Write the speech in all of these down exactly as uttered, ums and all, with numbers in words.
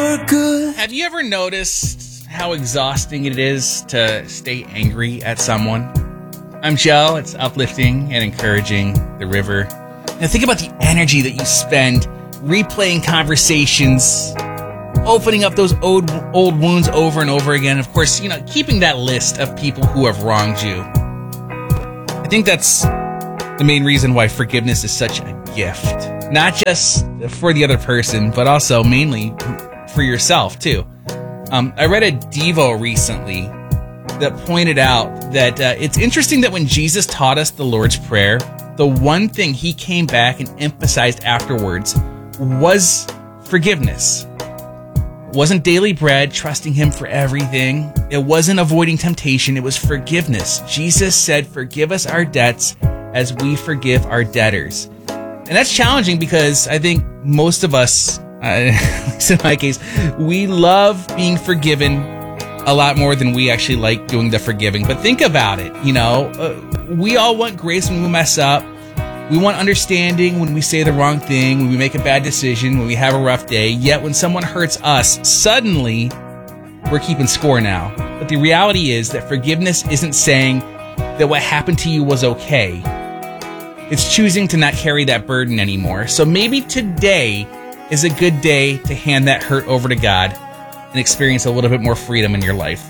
for good. Have you ever noticed how exhausting it is to stay angry at someone? I'm Joe. It's uplifting and encouraging the river. Now think about the energy that you spend replaying conversations, opening up those old old wounds over and over again. Of course, you know, keeping that list of people who have wronged you. I think that's the main reason why forgiveness is such a gift. Not just for the other person, but also mainly for yourself, too. Um, I read a Devo recently that pointed out that uh, it's interesting that when Jesus taught us the Lord's Prayer, the one thing he came back and emphasized afterwards was forgiveness. It wasn't daily bread, trusting him for everything. It wasn't avoiding temptation. It was forgiveness. Jesus said, forgive us our debts as we forgive our debtors. And that's challenging because I think most of us, uh, at least in my case, we love being forgiven a lot more than we actually like doing the forgiving. But think about it, you know, uh, we all want grace when we mess up. We want understanding when we say the wrong thing, when we make a bad decision, when we have a rough day. Yet when someone hurts us, suddenly we're keeping score now. But the reality is that forgiveness isn't saying that what happened to you was okay. It's choosing to not carry that burden anymore. So maybe today is a good day to hand that hurt over to God and experience a little bit more freedom in your life.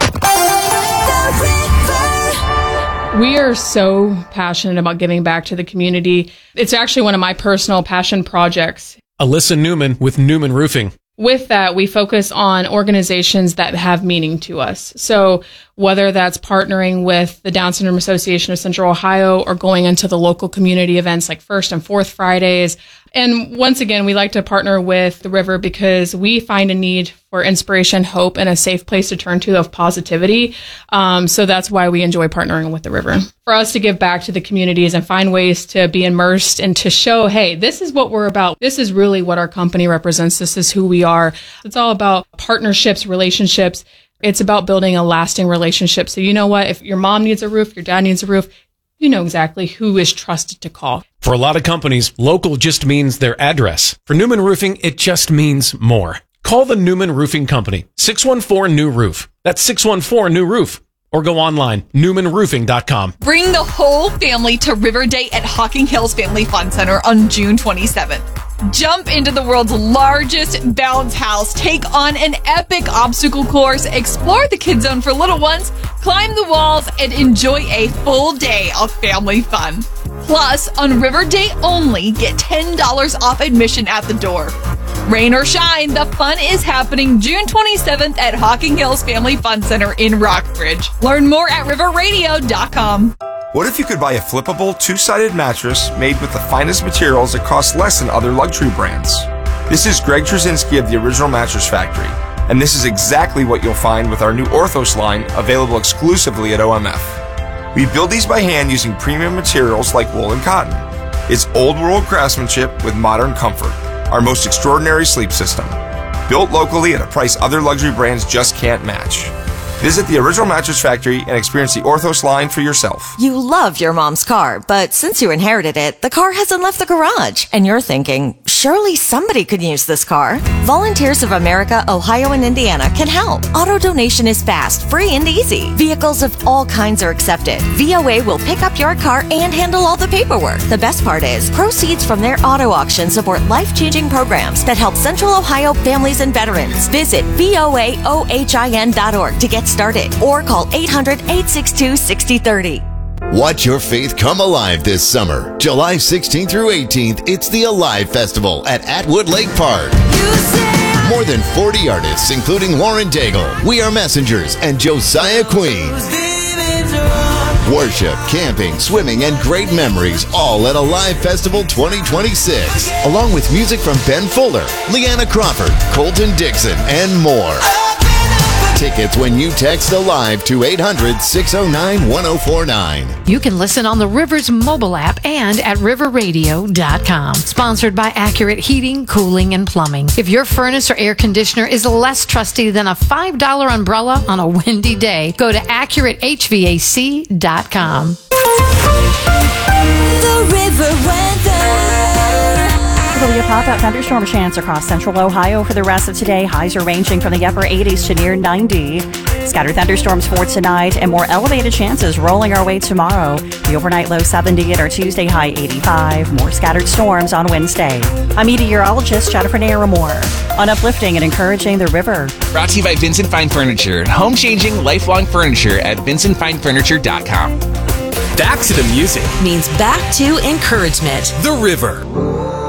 We are so passionate about giving back to the community. It's actually one of my personal passion projects. Alyssa Newman with Newman Roofing. With that, we focus on organizations that have meaning to us. So whether that's partnering with the Down Syndrome Association of Central Ohio or going into the local community events like First and Fourth Fridays. And once again, we like to partner with the river because we find a need for inspiration, hope, and a safe place to turn to of positivity. Um, so that's why we enjoy partnering with the river. For us to give back to the communities and find ways to be immersed and to show, hey, this is what we're about. This is really what our company represents. This is who we are. It's all about partnerships, relationships. It's about building a lasting relationship. So you know what? If your mom needs a roof, your dad needs a roof, you know exactly who is trusted to call. For a lot of companies, local just means their address. For Newman Roofing, it just means more. Call the Newman Roofing Company, six one four, N E W roof. That's six one four, N E W roof. Or go online, newman roofing dot com. Bring the whole family to River Day at Hocking Hills Family Fun Center on June twenty-seventh. Jump into the world's largest bounce house, take on an epic obstacle course, explore the Kid Zone for little ones, climb the walls, and enjoy a full day of family fun. Plus, on River Day only, get ten dollars off admission at the door. Rain or shine, the fun is happening June twenty-seventh at Hocking Hills Family Fun Center in Rockbridge. Learn more at river radio dot com. What if you could buy a flippable, two-sided mattress made with the finest materials that cost less than other luxury brands? This is Greg Trzynski of the Original Mattress Factory, and this is exactly what you'll find with our new Orthos line, available exclusively at O M F. We build these by hand using premium materials like wool and cotton. It's old-world craftsmanship with modern comfort, our most extraordinary sleep system. Built locally at a price other luxury brands just can't match. Visit the Original Mattress Factory and experience the Orthos line for yourself. You love your mom's car, but since you inherited it, the car hasn't left the garage. And you're thinking, surely somebody could use this car. Volunteers of America, Ohio, and Indiana can help. Auto donation is fast, free, and easy. Vehicles of all kinds are accepted. V O A will pick up your car and handle all the paperwork. The best part is, proceeds from their auto auction support life-changing programs that help Central Ohio families and veterans. Visit V O A O H I N dot org to get started or call eight hundred, eight six two, six zero three zero. Watch your faith come alive this summer. July sixteenth through eighteenth, it's the Alive Festival at Atwood Lake Park. More than forty artists, including Lauren Daigle, We Are Messengers, and Josiah Queen. Worship, camping, swimming, and great memories, all at Alive Festival twenty twenty-six. Along with music from Ben Fuller, Leanna Crawford, Colton Dixon, and more. Tickets when you text ALIVE to eight hundred, six oh nine, one oh four nine. You can listen on the Rivers mobile app and at river radio dot com. Sponsored by Accurate Heating, Cooling, and Plumbing. If your furnace or air conditioner is less trusty than a five dollar umbrella on a windy day, go to accurate H V A C dot com. The River Weather. W pop-up thunderstorm chance across central Ohio for the rest of today. Highs are ranging from the upper eighties to near ninety. Scattered thunderstorms for tonight and more elevated chances rolling our way tomorrow. The overnight low seventy and our Tuesday high eighty-five. More scattered storms on Wednesday. I'm meteorologist Jennifer Naramore on Uplifting and Encouraging the River. Brought to you by Vincent Fine Furniture. Home-changing, lifelong furniture at vincent fine furniture dot com. Back to the music means back to encouragement. The River.